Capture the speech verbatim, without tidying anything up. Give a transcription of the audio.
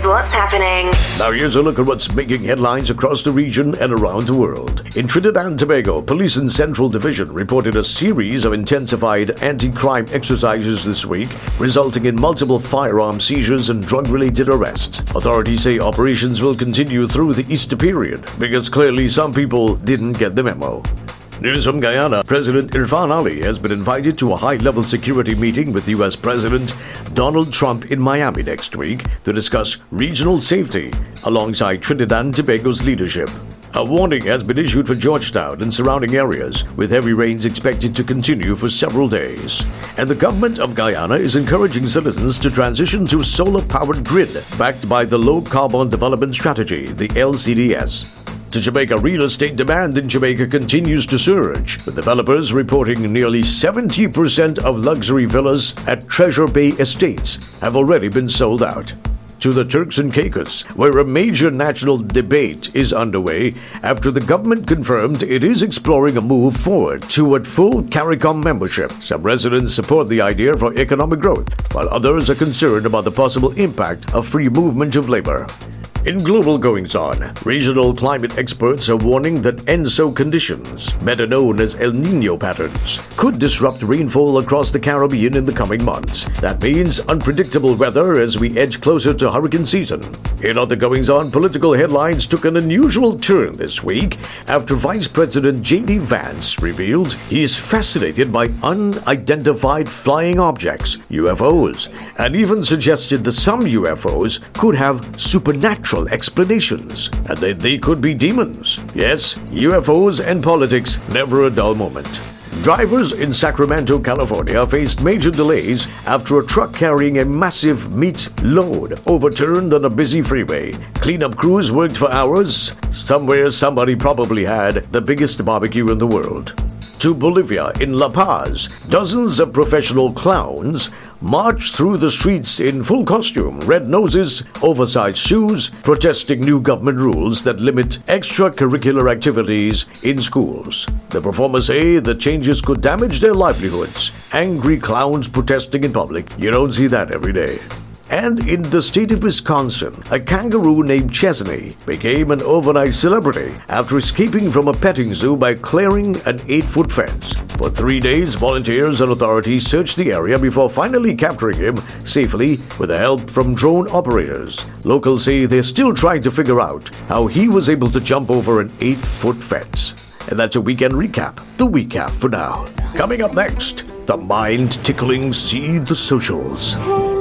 Here's what's happening. Now here's a look at what's making headlines across the region and around the world. In Trinidad and Tobago, police in Central Division reported a series of intensified anti-crime exercises this week, resulting in multiple firearm seizures and drug-related arrests. Authorities say operations will continue through the Easter period, because clearly some people didn't get the memo. News from Guyana. President Irfaan Ali has been invited to a high-level security meeting with U S President Donald Trump in Miami next week to discuss regional safety alongside Trinidad and Tobago's leadership. A warning has been issued for Georgetown and surrounding areas, with heavy rains expected to continue for several days. And the government of Guyana is encouraging citizens to transition to a solar-powered grid backed by the Low Carbon Development Strategy, the L C D S. To Jamaica, real estate demand in Jamaica continues to surge, with developers reporting nearly seventy percent of luxury villas at Treasure Bay Estates have already been sold out. To the Turks and Caicos, where a major national debate is underway after the government confirmed it is exploring a move forward toward full CARICOM membership. Some residents support the idea for economic growth, while others are concerned about the possible impact of free movement of labor. In global goings-on, regional climate experts are warning that ENSO conditions, better known as El Niño patterns, could disrupt rainfall across the Caribbean in the coming months. That means unpredictable weather as we edge closer to hurricane season. In other goings-on, political headlines took an unusual turn this week after Vice President J D Vance revealed he is fascinated by unidentified flying objects, U F Os, and even suggested that some U F Os could have supernatural explanations, and that they could be demons. Yes, U F Os and politics, never a dull moment. Drivers in Sacramento, California faced major delays after a truck carrying a massive meat load overturned on a busy freeway. Cleanup crews worked for hours. Somewhere somebody probably had the biggest barbecue in the world. To Bolivia, in La Paz, dozens of professional clowns marched through the streets in full costume, red noses, oversized shoes, protesting new government rules that limit extracurricular activities in schools. The performers say the changes could damage their livelihoods. Angry clowns protesting in public. You don't see that every day. And in the state of Wisconsin, a kangaroo named Chesney became an overnight celebrity after escaping from a petting zoo by clearing an eight-foot fence. For three days, volunteers and authorities searched the area before finally capturing him safely with the help from drone operators. Locals say they're still trying to figure out how he was able to jump over an eight-foot fence. And that's a weekend recap. The recap for now. Coming up next, the mind-tickling See the Socials.